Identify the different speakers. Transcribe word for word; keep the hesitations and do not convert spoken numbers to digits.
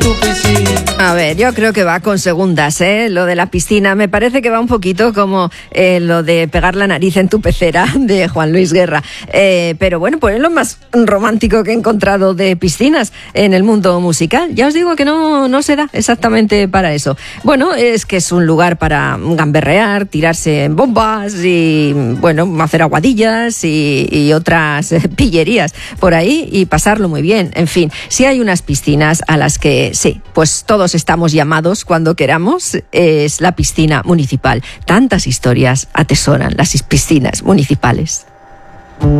Speaker 1: tu piscina.
Speaker 2: A ver, yo creo que va con segundas, ¿eh? Lo de la piscina me parece que va un poquito como eh, lo de pegar la nariz en tu pecera de Juan Luis Guerra. Eh, pero bueno, pues es lo más romántico que he encontrado de piscinas en el mundo musical. Ya os digo que no, no se da exactamente para eso. Bueno, es que es un lugar para gamberrear, tirarse en bombas y, bueno, hacer aguadillas y, y otras pillerías por ahí y pasarlo muy bien. En fin, si hay unas piscinas a las que sí, pues todos estamos llamados cuando queramos, es la piscina municipal. Tantas historias atesoran las piscinas municipales.